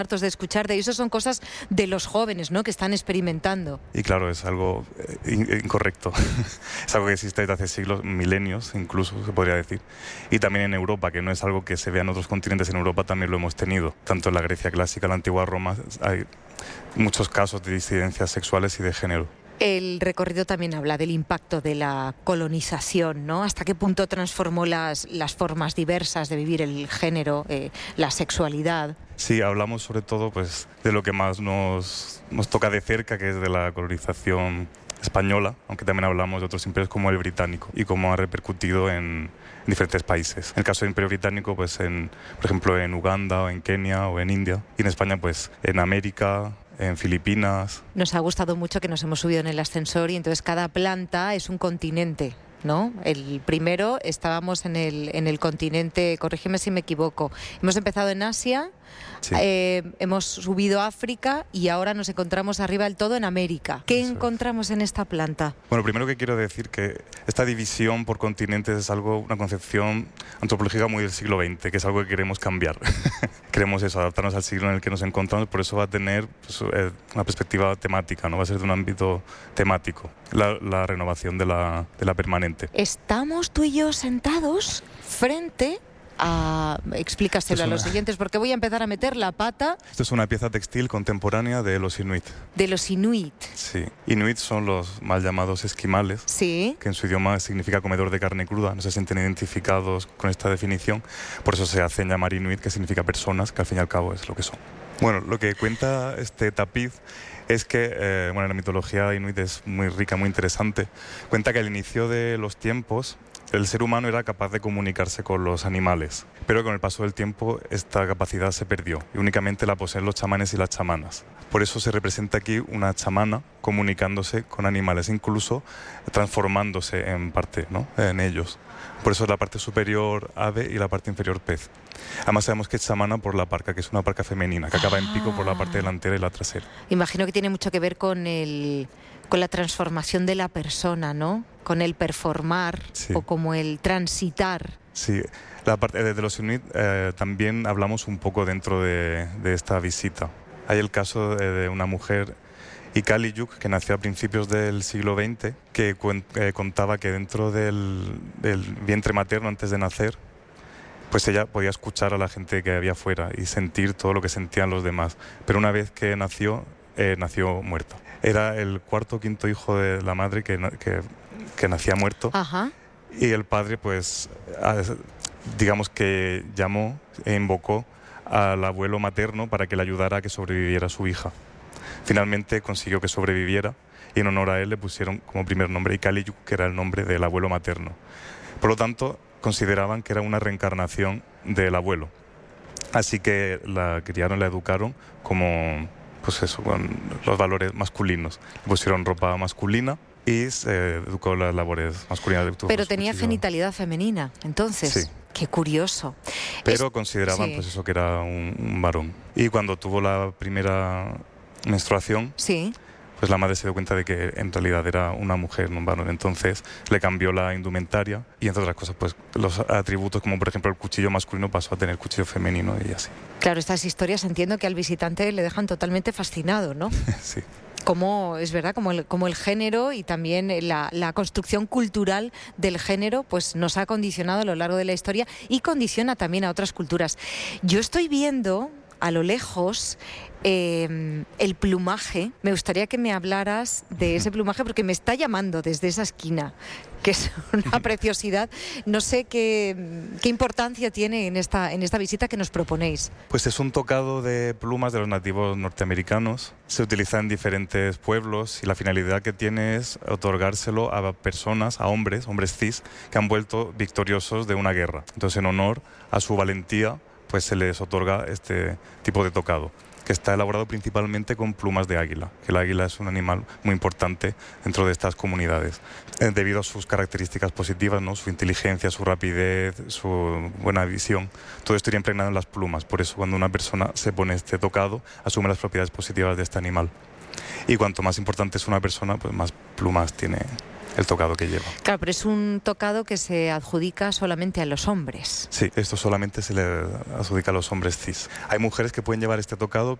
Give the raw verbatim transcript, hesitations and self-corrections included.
hartos de escucharte, y eso son cosas de los jóvenes, ¿no?, que están experimentando. Y claro, es algo eh, incorrecto. Es algo que existe desde hace siglos, milenios incluso, se podría decir. Y también en Europa, que no es algo que se vea en otros continentes, en Europa también lo hemos tenido. Tanto en la Grecia clásica, en la antigua Roma, hay muchos casos de disidencias sexuales y de género. El recorrido también habla del impacto de la colonización, ¿no? ¿Hasta qué punto transformó las, las formas diversas de vivir el género, eh, la sexualidad? Sí, hablamos sobre todo pues, de lo que más nos, nos toca de cerca, que es de la colonización española, aunque también hablamos de otros imperios como el británico y cómo ha repercutido en diferentes países. En el caso del Imperio Británico, pues en, por ejemplo, en Uganda o en Kenia o en India, y en España, pues en América, en Filipinas. Nos ha gustado mucho que nos hemos subido en el ascensor y entonces cada planta es un continente, ¿no? El primero estábamos en el, en el continente, corrígeme si me equivoco, hemos empezado en Asia, sí. eh, hemos subido a África y ahora nos encontramos arriba del todo en América. ¿Qué Eso encontramos es. en esta planta? Bueno, primero que quiero decir que esta división por continentes es algo, una concepción antropológica muy del siglo veinte, que es algo que queremos cambiar. Queremos eso, adaptarnos al siglo en el que nos encontramos, por eso va a tener pues, eh, una perspectiva temática, ¿no? Va a ser de un ámbito temático, la, la renovación de la, de la permanente. Estamos tú y yo sentados frente a... Explícaselo a los siguientes, porque voy a empezar a meter la pata. Esto es una pieza textil contemporánea de los inuit. De los inuit. Sí. Inuit son los mal llamados esquimales, sí. que en su idioma significa comedor de carne cruda. No se sienten identificados con esta definición, por eso se hacen llamar inuit, que significa personas, que al fin y al cabo es lo que son. Bueno, lo que cuenta este tapiz es que, eh, bueno, la mitología inuit es muy rica, muy interesante. Cuenta que al inicio de los tiempos el ser humano era capaz de comunicarse con los animales, pero con el paso del tiempo esta capacidad se perdió y únicamente la poseen los chamanes y las chamanas. Por eso se representa aquí una chamana comunicándose con animales, incluso transformándose en parte, ¿no?, en ellos. Por eso es la parte superior ave y la parte inferior pez. Además sabemos que es chamana por la parca, que es una parca femenina, que acaba ah. en pico por la parte delantera y la trasera. Imagino que tiene mucho que ver con el... con la transformación de la persona, ¿no? Con el performar, sí. o como el transitar. Sí, la parte de los inuit eh, también hablamos un poco dentro de, de esta visita. Hay el caso de, de una mujer, Ikaliyuk, que nació a principios del siglo veinte, que cuen, eh, contaba que dentro del, del vientre materno, antes de nacer, pues ella podía escuchar a la gente que había afuera y sentir todo lo que sentían los demás. Pero una vez que nació, eh, nació muerta. Era el cuarto o quinto hijo de la madre que, que, que nacía muerto. Ajá. Y el padre, pues, digamos que llamó e invocó al abuelo materno para que le ayudara a que sobreviviera su hija. Finalmente consiguió que sobreviviera y en honor a él le pusieron como primer nombre Ikaliyuk, que era el nombre del abuelo materno. Por lo tanto, consideraban que era una reencarnación del abuelo. Así que la criaron, la educaron como... pues eso, con los valores masculinos. Le pusieron ropa masculina y se educó las labores masculinas. Pero tenía genitalidad femenina, entonces. Sí. Qué curioso. Pero es... consideraban sí. pues eso, que era un, un varón. Y cuando tuvo la primera menstruación, sí. pues la madre se dio cuenta de que en realidad era una mujer, no un varón. Entonces le cambió la indumentaria y, entre otras cosas, pues los atributos, como por ejemplo el cuchillo masculino pasó a tener cuchillo femenino y así. Claro, estas historias entiendo que al visitante le dejan totalmente fascinado, ¿no? Sí. Como es verdad, como el, como el género y también la, la construcción cultural del género, pues nos ha condicionado a lo largo de la historia y condiciona también a otras culturas. Yo estoy viendo a lo lejos eh, el plumaje. Me gustaría que me hablaras de ese plumaje porque me está llamando desde esa esquina, que es una preciosidad. No sé qué, qué importancia tiene en esta, en esta visita que nos proponéis. Pues es un tocado de plumas de los nativos norteamericanos. Se utiliza en diferentes pueblos y la finalidad que tiene es otorgárselo a personas, a hombres, hombres cis, que han vuelto victoriosos de una guerra. Entonces, en honor a su valentía, pues se les otorga este tipo de tocado, que está elaborado principalmente con plumas de águila, que el águila es un animal muy importante dentro de estas comunidades, eh, debido a sus características positivas, ¿no? Su inteligencia, su rapidez, su buena visión, todo esto iría impregnado en las plumas. Por eso cuando una persona se pone este tocado, asume las propiedades positivas de este animal. Y cuanto más importante es una persona, pues más plumas tiene el tocado que lleva. Claro, pero es un tocado que se adjudica solamente a los hombres. Sí, esto solamente se le adjudica a los hombres cis. Hay mujeres que pueden llevar este tocado,